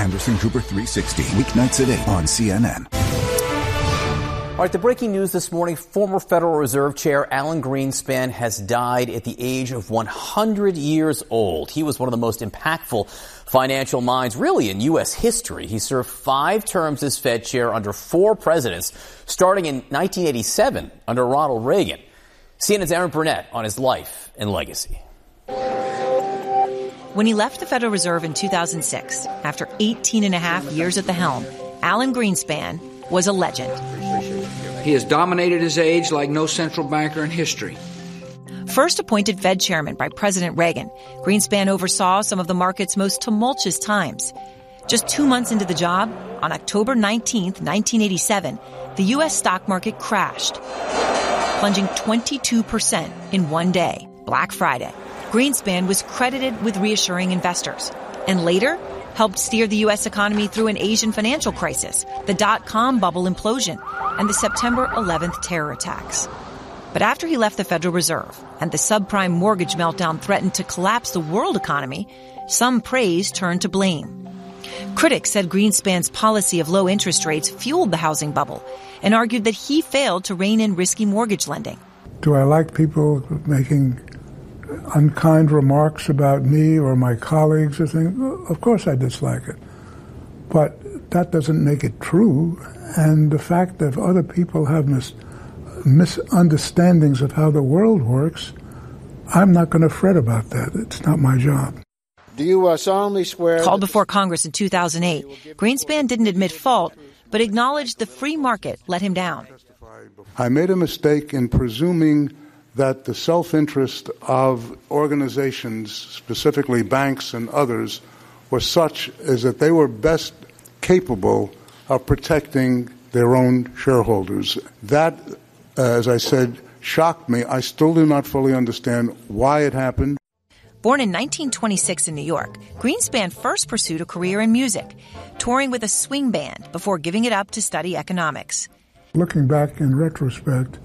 Anderson Cooper 360, weeknights at 8 on CNN. All right, the breaking news this morning, former Federal Reserve Chair Alan Greenspan has died at the age of 100 years old. He was one of the most impactful financial minds, really, in U.S. history. He served 5 terms as Fed chair under 4 presidents, starting in 1987 under Ronald Reagan. CNN's Aaron Burnett on his life and legacy. When he left the Federal Reserve in 2006, after 18 and a half years at the helm, Alan Greenspan was a legend. He has dominated his age like no central banker in history. First appointed Fed chairman by President Reagan, Greenspan oversaw some of the market's most tumultuous times. Just 2 months into the job, on October 19, 1987, the U.S. stock market crashed, plunging 22% in one day, Black Friday. Greenspan was credited with reassuring investors, and later helped steer the U.S. economy through an Asian financial crisis, the dot-com bubble implosion, and the September 11th terror attacks. But after he left the Federal Reserve and the subprime mortgage meltdown threatened to collapse the world economy, some praise turned to blame. Critics said Greenspan's policy of low interest rates fueled the housing bubble and argued that he failed to rein in risky mortgage lending. Do I like people making unkind remarks about me or my colleagues or things? Of course I dislike it. But that doesn't make it true. And the fact that other people have misunderstandings of how the world works, I'm not going to fret about that. It's not my job. Do you solemnly swear? Called before Congress in 2008, Greenspan didn't admit fault, but acknowledged the free market let him down. I made a mistake in presuming that the self-interest of organizations, specifically banks and others, was such as that they were best capable of protecting their own shareholders. That, as I said, shocked me. I still do not fully understand why it happened. Born in 1926 in New York, Greenspan first pursued a career in music, touring with a swing band before giving it up to study economics. Looking back in retrospect,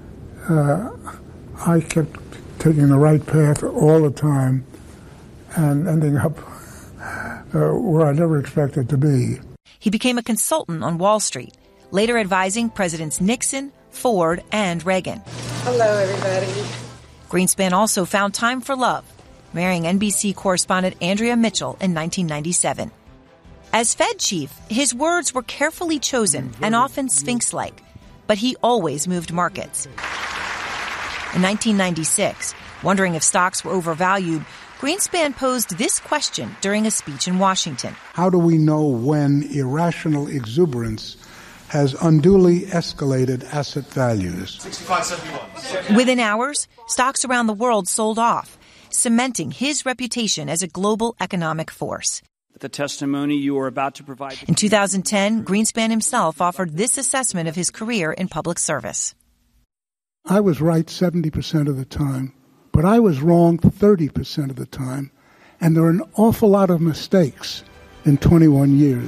I kept taking the right path all the time and ending up where I never expected to be. He became a consultant on Wall Street, later advising Presidents Nixon, Ford, and Reagan. Hello, everybody. Greenspan also found time for love, marrying NBC correspondent Andrea Mitchell in 1997. As Fed chief, his words were carefully chosen and often Sphinx-like, but he always moved markets. In 1996, wondering if stocks were overvalued, Greenspan posed this question during a speech in Washington. How do we know when irrational exuberance has unduly escalated asset values? 65.71. Within hours, stocks around the world sold off, cementing his reputation as a global economic force. The testimony you are about to provide. In 2010, Greenspan himself offered this assessment of his career in public service. I was right 70% of the time, but I was wrong 30% of the time, and there are an awful lot of mistakes in 21 years.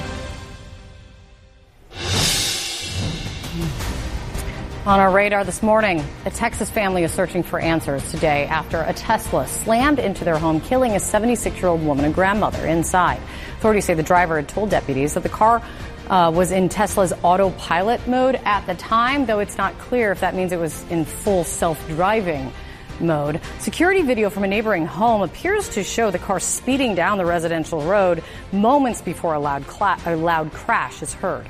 On our radar this morning, a Texas family is searching for answers today after a Tesla slammed into their home, killing a 76-year-old woman and grandmother inside. Authorities say the driver had told deputies that the car was in Tesla's autopilot mode at the time, though it's not clear if that means it was in full self-driving mode. Security video from a neighboring home appears to show the car speeding down the residential road moments before a loud crash is heard.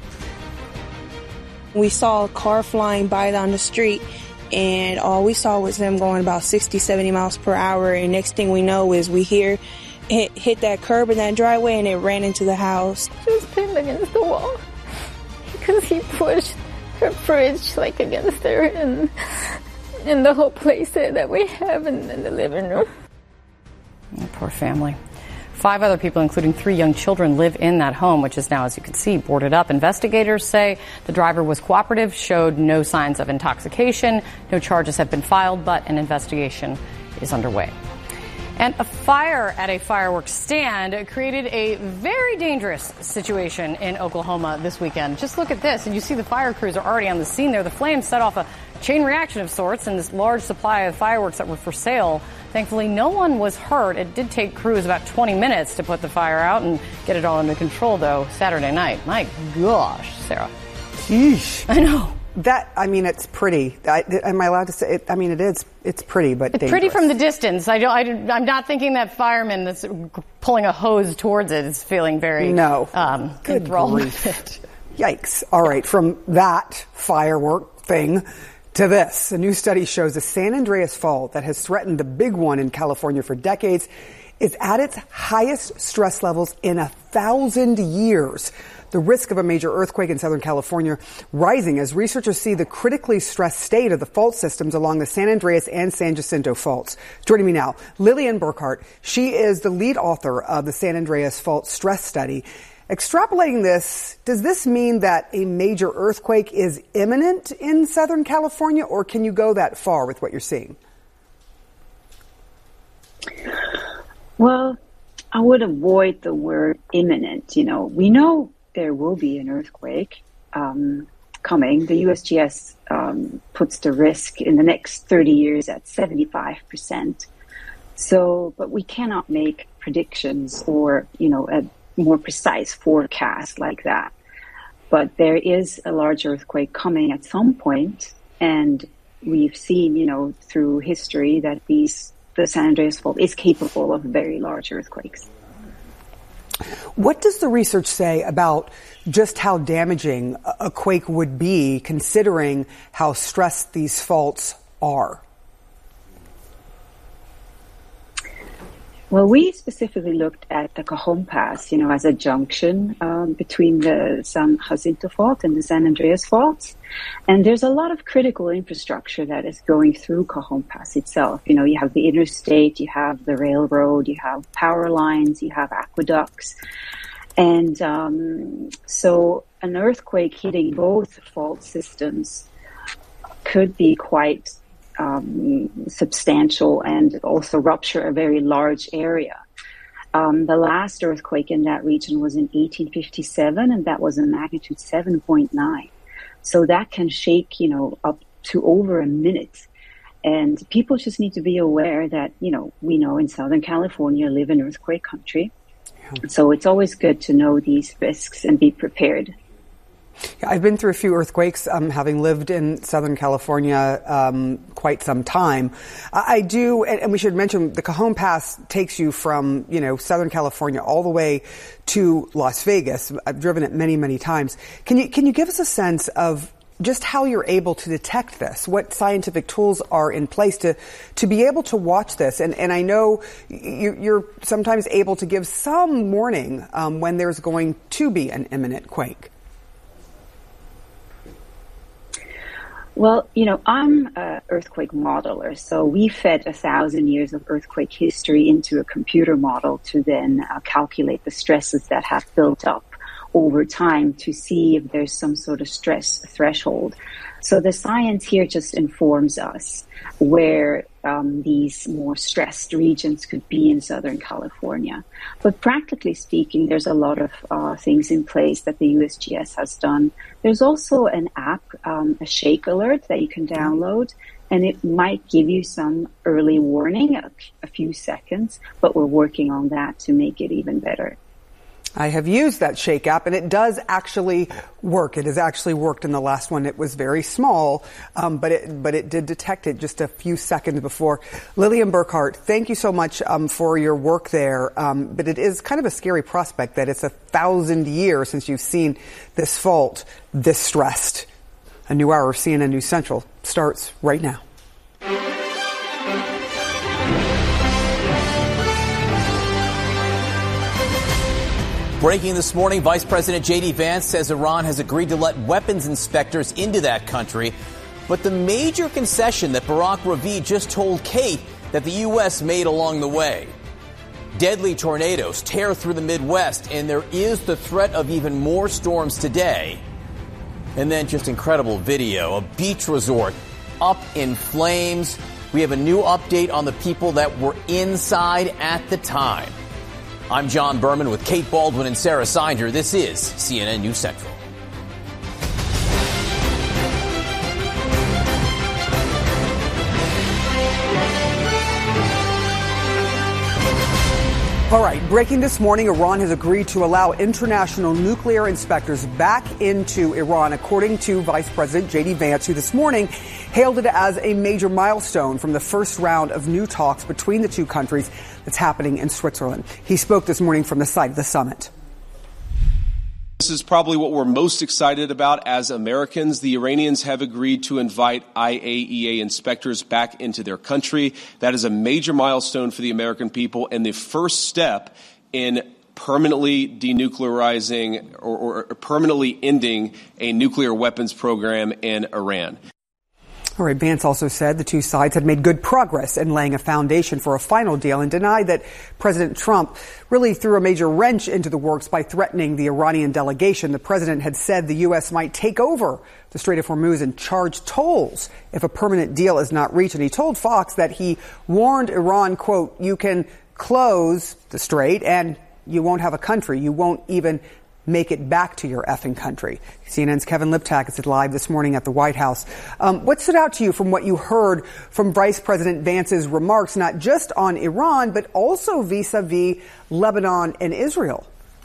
We saw a car flying by down the street, and all we saw was them going about 60, 70 miles per hour. And next thing we know is we hear it hit that curb in that driveway, and it ran into the house. She was pinned against the wall because he pushed her fridge against her, and the whole place that we have in the living room. Oh, poor family. 5 other people, including 3 young children, live in that home, which is now, as you can see, boarded up. Investigators say the driver was cooperative, showed no signs of intoxication. No charges have been filed, but an investigation is underway. And a fire at a fireworks stand created a very dangerous situation in Oklahoma this weekend. Just look at this, and you see the fire crews are already on the scene there. The flames set off a chain reaction of sorts, and this large supply of fireworks that were for sale Thankfully, no one was hurt. It did take crews about 20 minutes to put the fire out and get it all under control, though, Saturday night. My gosh, Sarah. Yeesh. I know. It's pretty. Am I allowed to say it? I mean, it is. It's pretty, but it's dangerous. Pretty from the distance. I'm not thinking that fireman that's pulling a hose towards it is feeling very enthralled with it. Yikes. All right, from that firework thing to this. A new study shows the San Andreas Fault that has threatened the big one in California for decades is at its highest stress levels in 1,000 years. The risk of a major earthquake in Southern California rising as researchers see the critically stressed state of the fault systems along the San Andreas and San Jacinto faults. Joining me now, Lillian Burkhart. She is the lead author of the San Andreas Fault Stress Study. Extrapolating this, does this mean that a major earthquake is imminent in Southern California, or can you go that far with what you're seeing? Well, I would avoid the word imminent. We know there will be an earthquake coming. The USGS puts the risk in the next 30 years at 75%. But we cannot make predictions or, a more precise forecast like that. But there is a large earthquake coming at some point, and we've seen, through history that the San Andreas Fault is capable of very large earthquakes. What does the research say about just how damaging a quake would be, considering how stressed these faults are? Well, we specifically looked at the Cajon Pass, as a junction between the San Jacinto Fault and the San Andreas Fault. And there's a lot of critical infrastructure that is going through Cajon Pass itself. You have the interstate, you have the railroad, you have power lines, you have aqueducts. And so an earthquake hitting both fault systems could be quite substantial and also rupture a very large area. The last earthquake in that region was in 1857, and that was a magnitude 7.9. So that can shake, up to over a minute. And people just need to be aware that, we know in Southern California live in earthquake country. Yeah. So it's always good to know these risks and be prepared. Yeah, I've been through a few earthquakes, having lived in Southern California quite some time. I do, and we should mention, the Cajon Pass takes you from, Southern California all the way to Las Vegas. I've driven it many, many times. Can you give us a sense of just how you're able to detect this? What scientific tools are in place to be able to watch this? And I know you're sometimes able to give some warning when there's going to be an imminent quake. Well, I'm an earthquake modeler, so we fed 1,000 years of earthquake history into a computer model to then calculate the stresses that have built up over time to see if there's some sort of stress threshold. So the science here just informs us where these more stressed regions could be in Southern California. But practically speaking, there's a lot of things in place that the USGS has done. There's also an app, a Shake Alert, that you can download, and it might give you some early warning, a few seconds, but we're working on that to make it even better. I have used that Shake app, and it does actually work. It has actually worked in the last one. It was very small, but it did detect it just a few seconds before. Lillian Burkhart, thank you so much for your work there. But it is kind of a scary prospect that it's 1,000 years since you've seen this fault this stressed. A new hour of CNN News Central starts right now. Breaking this morning, Vice President J.D. Vance says Iran has agreed to let weapons inspectors into that country. But the major concession that Barak Ravid just told Kate that the U.S. made along the way. Deadly tornadoes tear through the Midwest, and there is the threat of even more storms today. And then just incredible video, a beach resort up in flames. We have a new update on the people that were inside at the time. I'm John Berman with Kate Baldwin and Sarah Seinder. This is CNN News Central. All right, breaking this morning, Iran has agreed to allow international nuclear inspectors back into Iran, according to Vice President J.D. Vance, who this morning hailed it as a major milestone from the first round of new talks between the two countries that's happening in Switzerland. He spoke this morning from the site of the summit. This is probably what we're most excited about as Americans. The Iranians have agreed to invite IAEA inspectors back into their country. That is a major milestone for the American people and the first step in permanently denuclearizing or permanently ending a nuclear weapons program in Iran. All right, Vance also said the two sides had made good progress in laying a foundation for a final deal and denied that President Trump really threw a major wrench into the works by threatening the Iranian delegation. The president had said the U.S. might take over the Strait of Hormuz and charge tolls if a permanent deal is not reached. And he told Fox that he warned Iran, quote, "You can close the strait and you won't have a country. You won't even make it back to your effing country." CNN's Kevin Liptak is live this morning at the White House. What stood out to you from what you heard from Vice President Vance's remarks, not just on Iran, but also vis-a-vis Lebanon and Israel?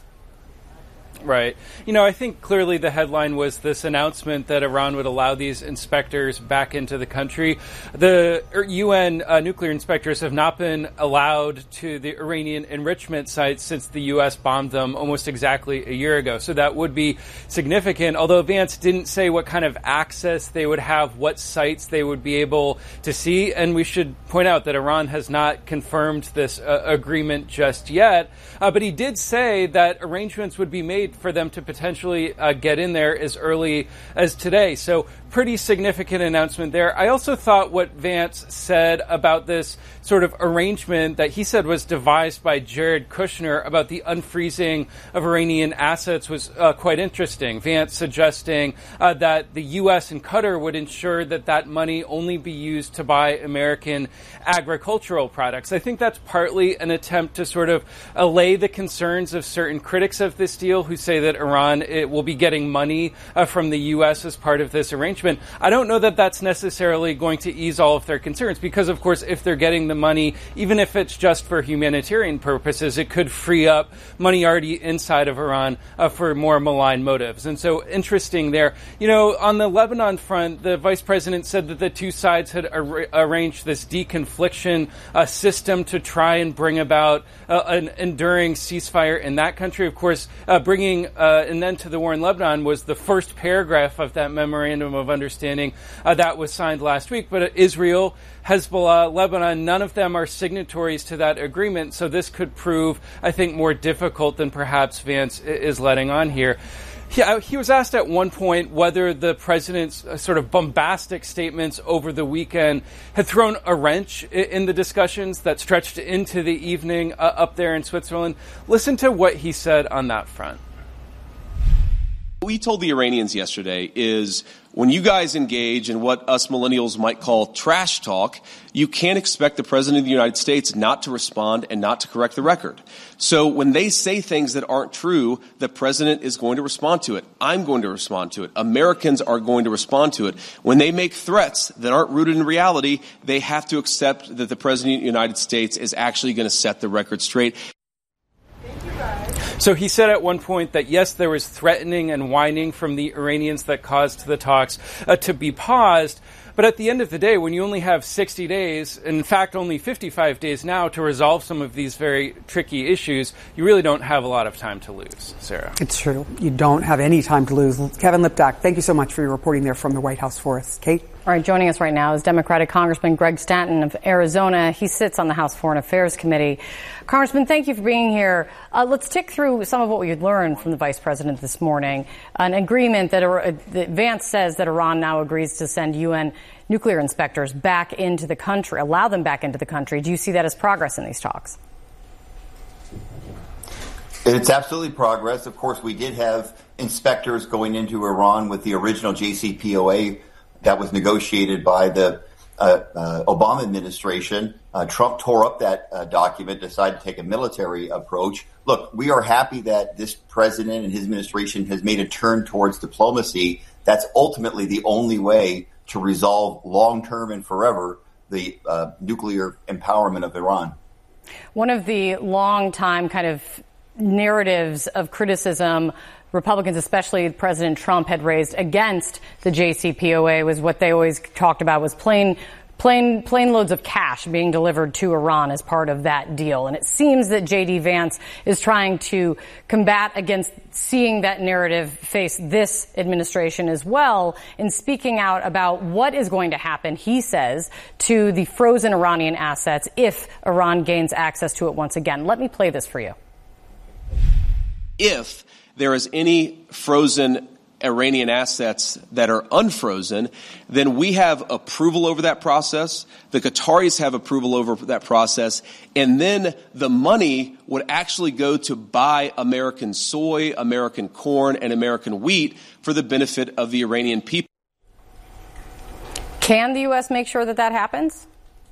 Right. You know, I think clearly the headline was this announcement that Iran would allow these inspectors back into the country. The UN nuclear inspectors have not been allowed to the Iranian enrichment sites since the U.S. bombed them almost exactly a year ago. So that would be significant, although Vance didn't say what kind of access they would have, what sites they would be able to see. And we should point out that Iran has not confirmed this agreement just yet. But he did say that arrangements would be made for them to potentially get in there as early as today. So pretty significant announcement there. I also thought what Vance said about this sort of arrangement that he said was devised by Jared Kushner about the unfreezing of Iranian assets was quite interesting. Vance suggesting that the U.S. and Qatar would ensure that that money only be used to buy American agricultural products. I think that's partly an attempt to sort of allay the concerns of certain critics of this deal who say that Iran will be getting money from the U.S. as part of this arrangement. I don't know that that's necessarily going to ease all of their concerns because, of course, if they're getting the money, even if it's just for humanitarian purposes, it could free up money already inside of Iran for more malign motives. And so interesting there. You know, on the Lebanon front, the vice president said that the two sides had arranged this deconfliction system to try and bring about an enduring ceasefire in that country. Of course, bringing an end to the war in Lebanon was the first paragraph of that memorandum of understanding that was signed last week. But Israel, Hezbollah, Lebanon, none of them are signatories to that agreement. So this could prove, I think, more difficult than perhaps Vance is letting on here. He was asked at one point whether the president's sort of bombastic statements over the weekend had thrown a wrench in the discussions that stretched into the evening up there in Switzerland. Listen to what he said on that front. What we told the Iranians yesterday is when you guys engage in what us millennials might call trash talk, you can't expect the President of the United States not to respond and not to correct the record. So when they say things that aren't true, the President is going to respond to it. I'm going to respond to it. Americans are going to respond to it. When they make threats that aren't rooted in reality, they have to accept that the President of the United States is actually going to set the record straight. So he said at one point that, yes, there was threatening and whining from the Iranians that caused the talks to be paused. But at the end of the day, when you only have 60 days, in fact, only 55 days now to resolve some of these very tricky issues, you really don't have a lot of time to lose, Sarah. It's true. You don't have any time to lose. Kevin Liptak, thank you so much for your reporting there from the White House for us. Kate? All right, joining us right now is Democratic Congressman Greg Stanton of Arizona. He sits on the House Foreign Affairs Committee. Congressman, thank you for being here. Let's tick through some of what we learned from the Vice President this morning. An agreement that Vance says that Iran now agrees to send UN nuclear inspectors back into the country, allow them back into the country. Do you see that as progress in these talks? It's absolutely progress. Of course, we did have inspectors going into Iran with the original JCPOA that was negotiated by the Obama administration. Trump tore up that document, decided to take a military approach. Look, we are happy that this president and his administration has made a turn towards diplomacy. That's ultimately the only way to resolve long-term and forever the nuclear empowerment of Iran. One of the long-time kind of narratives of criticism Republicans, especially President Trump, had raised against the JCPOA was what they always talked about was plain loads of cash being delivered to Iran as part of that deal. And it seems that J.D. Vance is trying to combat against seeing that narrative face this administration as well in speaking out about what is going to happen, he says, to the frozen Iranian assets if Iran gains access to it once again. Let me play this for you. If there is any frozen Iranian assets that are unfrozen, then we have approval over that process. The Qataris have approval over that process. And then the money would actually go to buy American soy, American corn, and American wheat for the benefit of the Iranian people. Can the U.S. make sure that that happens?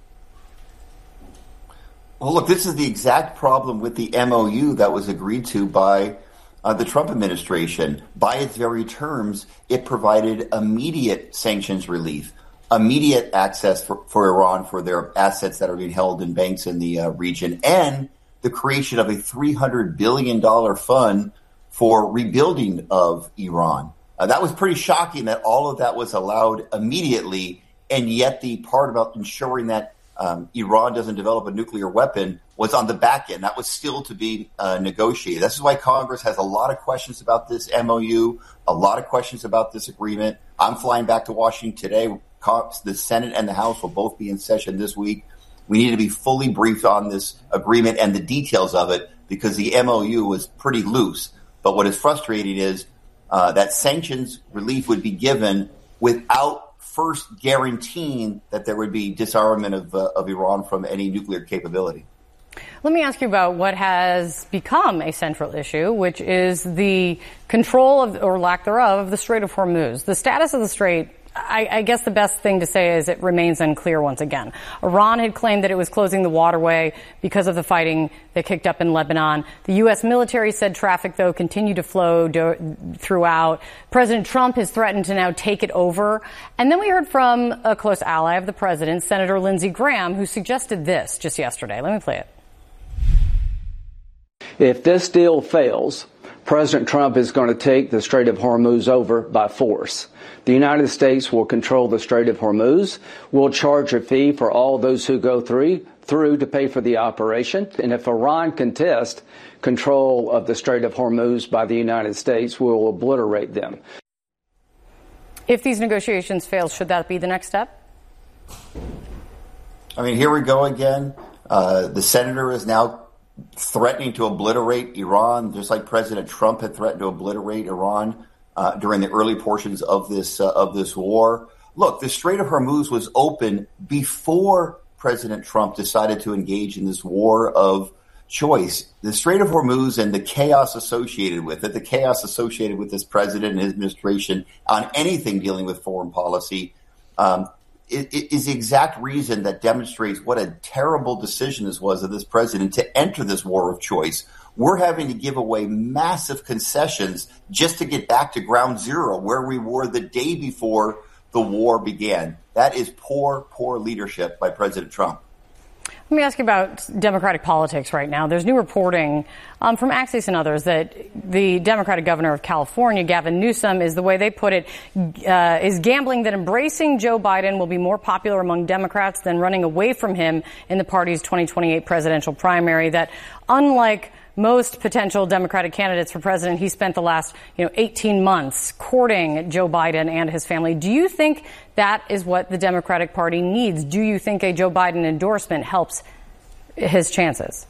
Well, look, this is the exact problem with the MOU that was agreed to by the Trump administration. By its very terms, it provided immediate sanctions relief, immediate access for Iran for their assets that are being held in banks in the region, and the creation of a $300 billion fund for rebuilding of Iran. That was pretty shocking that all of that was allowed immediately, and yet the part about ensuring that Iran doesn't develop a nuclear weapon was on the back end. That was still to be negotiated. This is why Congress has a lot of questions about this MOU, a lot of questions about this agreement. I'm flying back to Washington today. The Senate and the House will both be in session this week. We need to be fully briefed on this agreement and the details of it because the MOU was pretty loose. But what is frustrating is that sanctions relief would be given without first guaranteeing that there would be disarmament of Iran from any nuclear capability. Let me ask you about what has become a central issue, which is the control of, or lack thereof, of the Strait of Hormuz. The status of the Strait, I guess the best thing to say is it remains unclear once again. Iran had claimed that it was closing the waterway because of the fighting that kicked up in Lebanon. The U.S. military said traffic, though, continued to flow throughout. President Trump has threatened to now take it over. And then we heard from a close ally of the president, Senator Lindsey Graham, who suggested this just yesterday. Let me play it. If this deal fails, President Trump is going to take the Strait of Hormuz over by force. The United States will control the Strait of Hormuz. We'll charge a fee for all those who go through to pay for the operation. And if Iran contests control of the Strait of Hormuz by the United States, we'll obliterate them. If these negotiations fail, should that be the next step? I mean, here we go again. The senator is now threatening to obliterate Iran, just like President Trump had threatened to obliterate Iran during the early portions of this war. Look, the Strait of Hormuz was open before President Trump decided to engage in this war of choice. The Strait of Hormuz and the chaos associated with it, the chaos associated with this president and his administration on anything dealing with foreign policy, it is the exact reason that demonstrates what a terrible decision this was of this president to enter this war of choice. We're having to give away massive concessions just to get back to ground zero where we were the day before the war began. That is poor leadership by President Trump. Let me ask you about Democratic politics right now. There's new reporting from Axios and others that the Democratic governor of California, Gavin Newsom, is the way they put it, is gambling that embracing Joe Biden will be more popular among Democrats than running away from him in the party's 2028 presidential primary. That unlike most potential Democratic candidates for president, he spent the last 18 months courting Joe Biden and his family. Do you think that is what the Democratic Party needs? Do you think a Joe Biden endorsement helps his chances?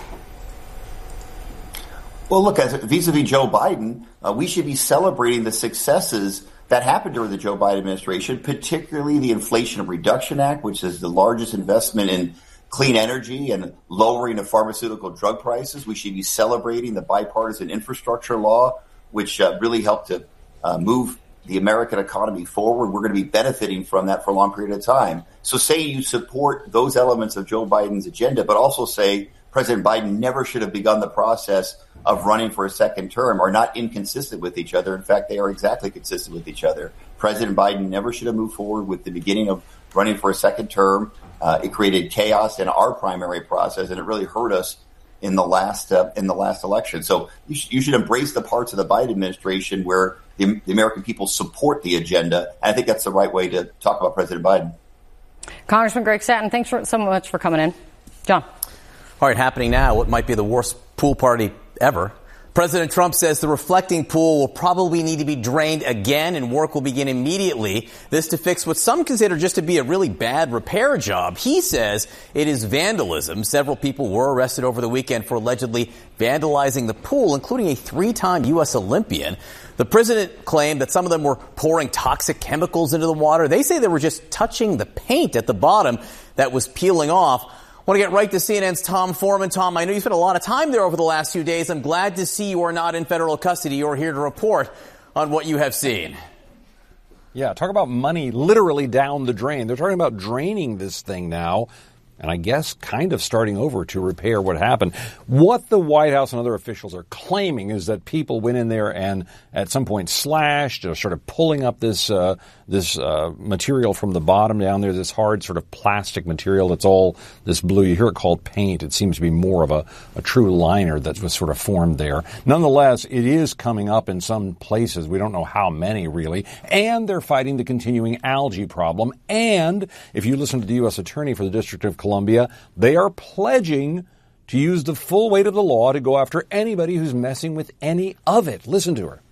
Well, look, as vis-a-vis Joe Biden, we should be celebrating the successes that happened during the Joe Biden administration, particularly the Inflation Reduction Act, which is the largest investment in clean energy and lowering of pharmaceutical drug prices. We should be celebrating the bipartisan infrastructure law, which really helped to move the American economy forward. We're going to be benefiting from that for a long period of time. So say you support those elements of Joe Biden's agenda, but also say President Biden never should have begun the process of running for a second term are not inconsistent with each other. In fact, they are exactly consistent with each other. President Biden never should have moved forward with the beginning of running for a second term. It created chaos in our primary process, and it really hurt us in the last election. So you should embrace the parts of the Biden administration where the American people support the agenda. And I think that's the right way to talk about President Biden. Congressman Greg Stanton, thanks so much for coming in. John. All right, happening now, what might be the worst pool party ever. President Trump says the reflecting pool will probably need to be drained again and work will begin immediately. This to fix what some consider just to be a really bad repair job. He says it is vandalism. Several people were arrested over the weekend for allegedly vandalizing the pool, including a 3-time U.S. Olympian. The president claimed that some of them were pouring toxic chemicals into the water. They say they were just touching the paint at the bottom that was peeling off. I want to get right to CNN's Tom Foreman. Tom, I know you spent a lot of time there over the last few days. I'm glad to see you are not in federal custody. You're here to report on what you have seen. Yeah, talk about money literally down the drain. They're talking about draining this thing now, and I guess kind of starting over to repair what happened. What the White House and other officials are claiming is that people went in there and at some point slashed or sort of pulling up this material from the bottom down there, this hard sort of plastic material that's all this blue. You hear it called paint. It seems to be more of a true liner that was sort of formed there. Nonetheless, it is coming up in some places. We don't know how many really. And they're fighting the continuing algae problem. And if you listen to the U.S. Attorney for the District of Columbia, they are pledging to use the full weight of the law to go after anybody who's messing with any of it. Listen to her.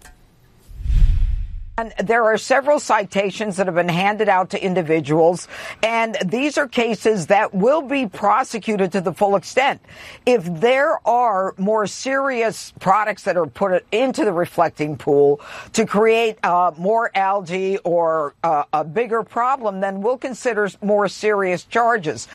And there are several citations that have been handed out to individuals, and these are cases that will be prosecuted to the full extent. If there are more serious products that are put into the reflecting pool to create more algae or a bigger problem, then we'll consider more serious charges.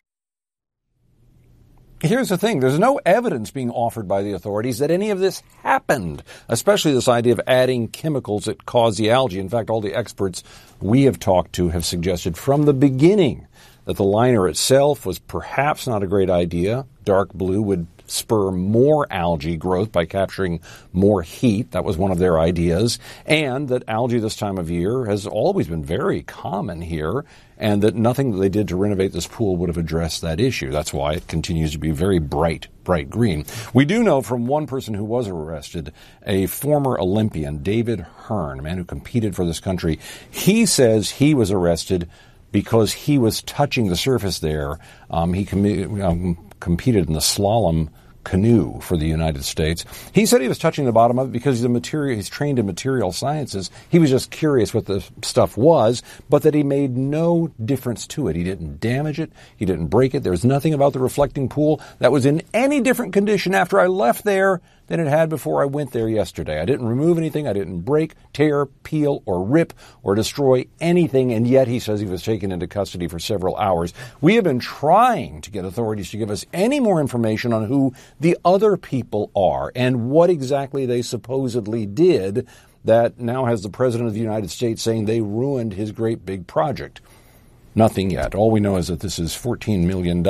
Here's the thing. There's no evidence being offered by the authorities that any of this happened, especially this idea of adding chemicals that cause the algae. In fact, all the experts we have talked to have suggested from the beginning that the liner itself was perhaps not a great idea. Dark blue would spur more algae growth by capturing more heat. That was one of their ideas. And that algae this time of year has always been very common here, and that nothing that they did to renovate this pool would have addressed that issue. That's why it continues to be very bright green. We do know from one person who was arrested, a former Olympian, David Hearn, a man who competed for this country. He says he was arrested because he was touching the surface there. He competed in the slalom canoe for the United States. He said he was touching the bottom of it because he's trained in material sciences. He was just curious what the stuff was, but that he made no difference to it. He didn't damage it. He didn't break it. There's nothing about the reflecting pool that was in any different condition after I left there than it had before I went there yesterday. I didn't remove anything. I didn't break, tear, peel, or rip, or destroy anything, and yet he says he was taken into custody for several hours. We have been trying to get authorities to give us any more information on who the other people are and what exactly they supposedly did that now has the President of the United States saying they ruined his great big project. Nothing yet. All we know is that this is $14 million,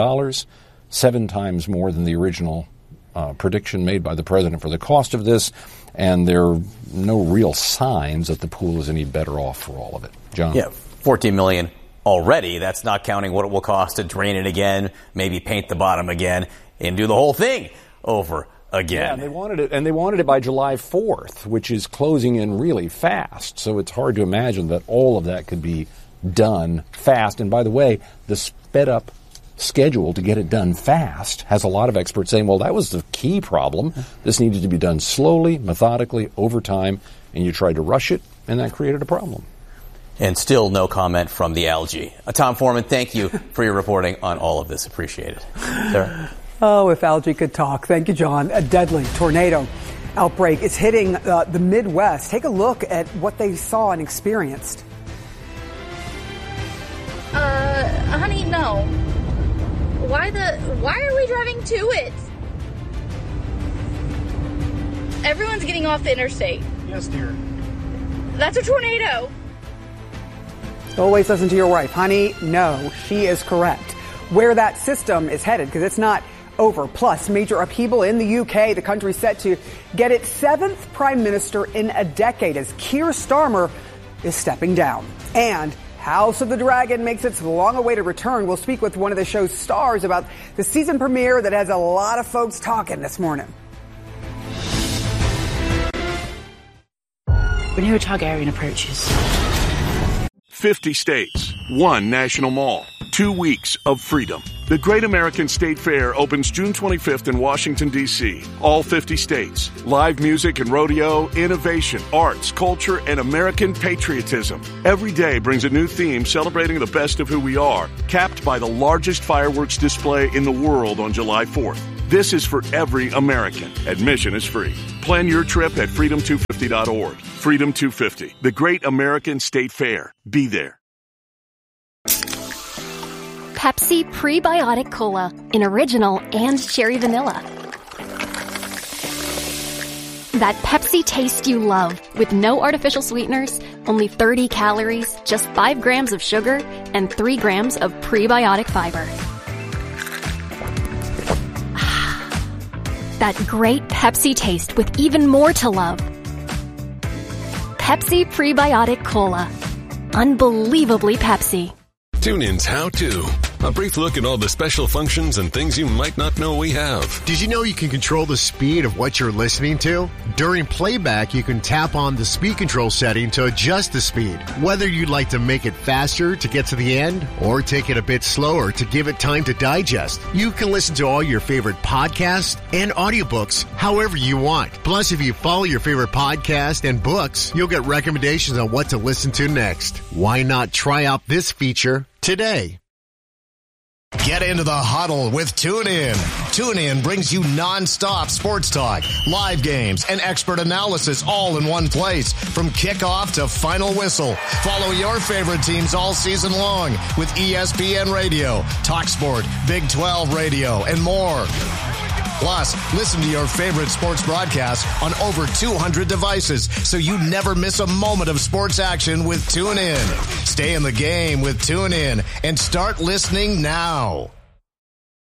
7 times more than the original prediction made by the president for the cost of this, and there are no real signs that the pool is any better off for all of it. John? Yeah, $14 million already. That's not counting what it will cost to drain it again, maybe paint the bottom again, and do the whole thing over again. Yeah, and they wanted it by July 4th, which is closing in really fast. So it's hard to imagine that all of that could be done fast. And by the way, the sped up schedule to get it done fast has a lot of experts saying, well, that was the key problem. This needed to be done slowly, methodically, over time, and you tried to rush it, and that created a problem. And still no comment from the algae. Tom Foreman, thank you for your reporting on all of this. Appreciate it. Sarah? Oh, if algae could talk. Thank you, John. A deadly tornado outbreak is hitting the Midwest. Take a look at what they saw and experienced. Honey, no. Why are we driving to it? Everyone's getting off the interstate. Yes, dear. That's a tornado. Always listen to your wife. Honey, no, she is correct. Where that system is headed, because it's not over. Plus, major upheaval in the UK. The country's set to get its 7th prime minister in a decade as Keir Starmer is stepping down. And House of the Dragon makes its long-awaited return. We'll speak with one of the show's stars about the season premiere that has a lot of folks talking this morning. Whenever Targaryen approaches. 50 states, 1 national mall, 2 weeks of freedom. The Great American State Fair opens June 25th in Washington, D.C. All 50 states. Live music and rodeo, innovation, arts, culture, and American patriotism. Every day brings a new theme celebrating the best of who we are, capped by the largest fireworks display in the world on July 4th. This is for every American. Admission is free. Plan your trip at freedom250.org. Freedom 250, the Great American State Fair. Be there. Pepsi Prebiotic Cola in original and cherry vanilla. That Pepsi taste you love with no artificial sweeteners, only 30 calories, just 5 grams of sugar, and 3 grams of prebiotic fiber. That great Pepsi taste with even more to love. Pepsi Prebiotic Cola. Unbelievably Pepsi. TuneIn's How To. A brief look at all the special functions and things you might not know we have. Did you know you can control the speed of what you're listening to? During playback, you can tap on the speed control setting to adjust the speed. Whether you'd like to make it faster to get to the end or take it a bit slower to give it time to digest, you can listen to all your favorite podcasts and audiobooks however you want. Plus, if you follow your favorite podcast and books, you'll get recommendations on what to listen to next. Why not try out this feature today? Get into the huddle with TuneIn. TuneIn brings you non-stop sports talk, live games, and expert analysis all in one place. From kickoff to final whistle. Follow your favorite teams all season long with ESPN Radio, TalkSport, Big 12 Radio, and more. Plus, listen to your favorite sports broadcasts on over 200 devices so you never miss a moment of sports action with TuneIn. Stay in the game with TuneIn and start listening now.